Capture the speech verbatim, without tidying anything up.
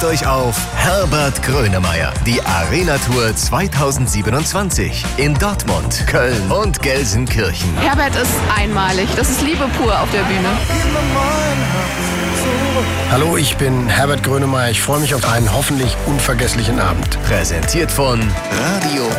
Freut euch auf Herbert Grönemeyer, die Arena Tour zweitausendsiebenundzwanzig in Dortmund, Köln und Gelsenkirchen. Herbert ist einmalig. Das ist Liebe pur auf der Bühne. Hallo, ich bin Herbert Grönemeyer. Ich freue mich auf einen hoffentlich unvergesslichen Abend. Präsentiert von Radio